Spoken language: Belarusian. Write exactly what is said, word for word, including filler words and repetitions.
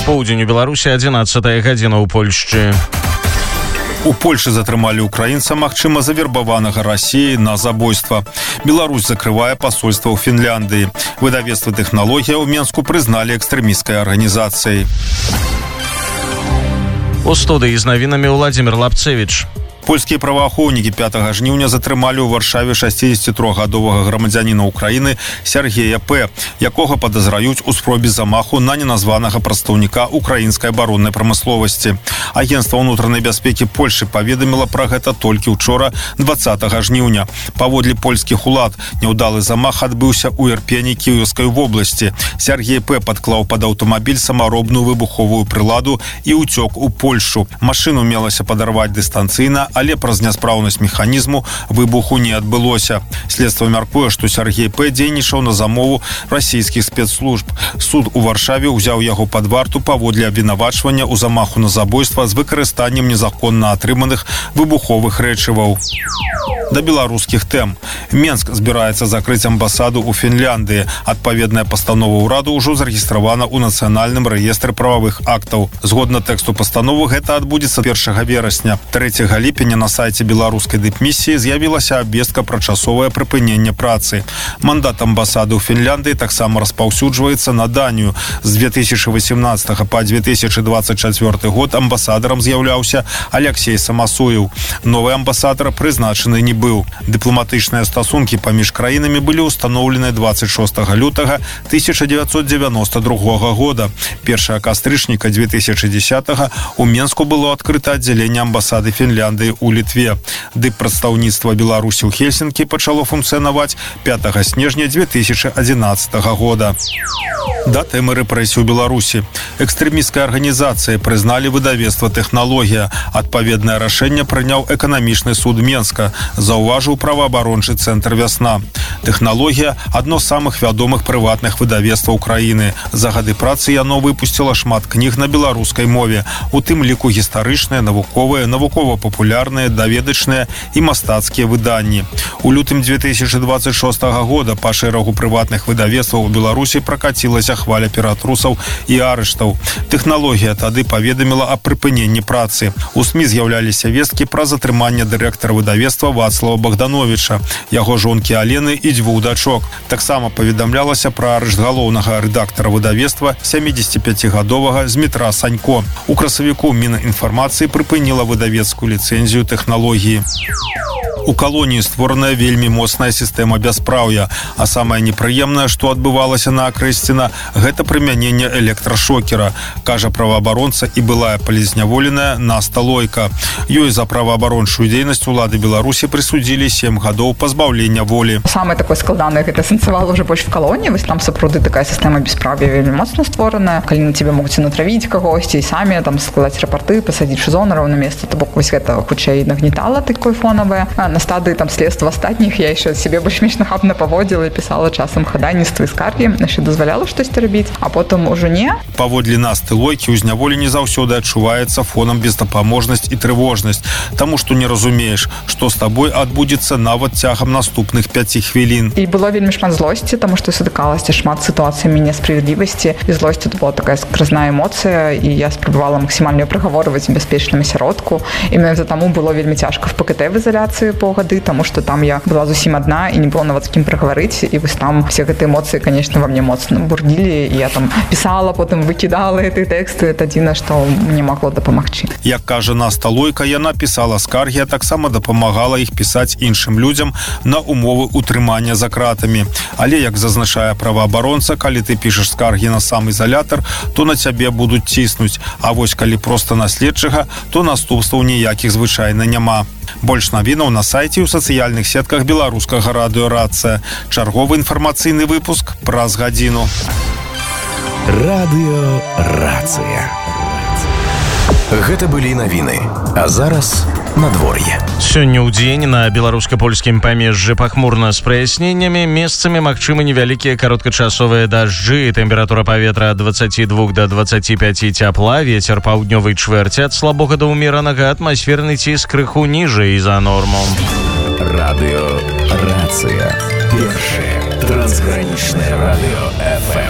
Поўдзень у Беларусі, адзінаццатая гадзіна ў Польшчы. У Польшы затрымалі украінца, магчыма, завербаванага Расіяй на забойства. Беларусь закрывае пасольства ў Фінляндыі. Выдавецтва «Тэхналогія» ў Менску прызналі экстрэмісцкай арганізацыяй. У студыі з навінамі Владзімир Лапцевіч. Польскія праваахоўнікі пятага жніўня затрымалі ў Варшаве шасцідзесятитрохгадовага грамадзяніна Украіны Сергея П., якога падазраюць у спробе замаху на неназванага прадстаўніка украінскай абароннай прамысловасці. Агенцтва ўнутранай бяспекі Польшы паведаміла пра гэта толькі ўчора, дваццатага жніўня. Паводле польскіх улад, няўдалы замах адбыўся ў Ірпені Кіеўскай вобласці. Сергей П. падклаў пад аўтамабіль самаробную выбуховую прыладу і ўцёк у Польшу. Машыну мелася падарваць дыстанцыйна, але праз няспраўнасць механізму выбуху не адбылося. Следства мяркуе, што Сергей П. дзейнічаў на замову расійскіх спецслужб. Суд у Варшаве ўзяў яго пад варту паводле абвінавачвання ў замаху на забойства з выкарыстаннем незаконна атрыманых выбуховых рэчываў. Да беларускіх тэм. Менск збіраецца закрыць амбасаду ў Фінляндыі. Адпаведная пастанова ўраду ўжо зарэгістравана ў нацыянальным рэестры прававых актаў. Згодна тэксту пастановы, гэта адбудзецца першага верасня. трэцяга ліпеня на сайце беларускай дыпмісіі з'явілася абвестка пра часовае прыпыненне працы. Мандат амбасады ў Фінляндыі таксама распаўсюджваецца на Данію. З две тысячи восемнадцатага па две тысячи двадцать четвёрты год амбасадарам з'яўляўся Алексей Самасуев. Новы амбасадар прызначаны не быў. Дыпламатычныя стасункі паміж краінамі былі ўстаноўлены двадцать шостага лютага тысяча девятьсот девяносто другога года. першага кастрычніка две тысячи десятага у Менску было адкрыта аддзяленне амбасады Фінляндыі ў Літве. Дыппрадстаўніцтва Беларусі ў Хельсінкі пачало функцыянаваць пятага снежня две тысячи одиннадцатага года. Да тэмы рэпрэсій у Беларусі. Экстрэмісцкай арганізацыяй прызналі выдавецтва «Тэхналогія». Адпаведнае рашэнне прыняў эканамічны суд Менска, заўважыў праваабарончы цэнтр «Вясна». «Тэхналогія» – адно з самых вядомых прыватных выдавецтваў краіны. За гады працы яно выпусціла шмат кніг на беларускай мове, у тым ліку гістарычныя, навуковыя, навукова-папулярныя, даведачныя і мастацкія выданні. У лютым две тысячи двадцать шостага года па шэрагу прыватных выдавецтваў у Беларусі пракацілася хваля ператрусаў і арыштаў. «Тэхналогія» тады паведаміла аб прыпыненні працы. У СМІ з'яўляліся весткі пра затрыманне дырэктара выдавецтва Вацлава Богдановича, яго жонкі Алены і дзвюх дачок. Таксама паведамлялася пра арышт галоўнага рэдактара выдавецтва сямідзесятипяцігадовага Змітра Санько. У красавіку Мінінфармацыі прыпыніла выдавецкую ліцэнзію «Тэхналогіі». У калоніі створаная вельмі моцная сістэма бяспраўя, а самае непрыемнае, што адбывалася на Акрэсціна, гэта прымяненне электрашокера, кажа праваабаронца і былая палізняволеная Наста Лойка. Ёй за праваабарончую дзейнасць улады Беларусі прысудзілі сем гадоў пазбаўлення волі. Самае такое складанае гэта сэнсавала ўжо больш в калоніі, вось там сапраўды такая сістэма бяспраўя вельмі моцна створаная. Калі на цябе могуць натравіць кагосьці і самі там складаць рапарты, пасадзіць шызонараў на месца, то бок вось гэта хутчэй нагнетала такое фонавае. На стадыі там следства астатніх я яшчэ сябе больш-менш нахабна паводзіла і пісала часам хадайніцтвы і скаргі, яшчэ дазваляла штосьці рабіць, а потым ужо не. Паводле Насты Лойкі ў зняволенні заўсёды адчуваецца фонам бездапаможнасць і трывожнасць, таму што не разумееш, што з табой адбудзецца нават цягам наступных пяці хвілін. І было вельмі шмат злосці, таму што сутыкалася шмат сітуацыямі несправядлівасці, і злосць тут была такая скразная эмоцыя, і я спрабавала максімальна прагаворваць у бяспечным асяродку. І менавіта таму было вельмі цяжка в ПКТ в ізаляцыі гады, таму што там я была зусім адна і не было нават з кім прагаварыць, і вось там все гэтыя эмоцыі, конечно, во мне моцна бурдзілі, і я там пісала, потым выкідала гэты тэксты, это адзінае, што мне магло дапамагчы. Як кажа Наста Лойка, яна пісала скаргі, а таксама дапамагала іх пісаць іншым людзям на умовы утрымання за кратамі. Але, як зазначае праваабаронца, калі ты пішаш скаргі на сам ізалятар, то на цябе будуць ціснуць, а вось калі проста на следчага, то наступстваў ніякіх звычайна няма. Больш навінаў на сайце і ў сацыяльных сетках беларускага радыё «Рацыя». Чарговы інфармацыйны выпуск праз гадзіну. Радыё «Рацыя». Гэта былі навіны, а зараз надвор'е. Сёння ў дзень на беларуска-польскім памежжы пахмурна з праясненнямі, месцамі магчымы невялікія кароткачасовыя дажджы, тэмпература паветра ад дваццаці двух да дваццаці пяці цяпла, вецер паўднёвай чвэрці ад слабога да ўмеранага, атмасферны ціск крыху ніжэй за норму. Радыё «Рацыя». Першае трансгранічнае радыё эф эм.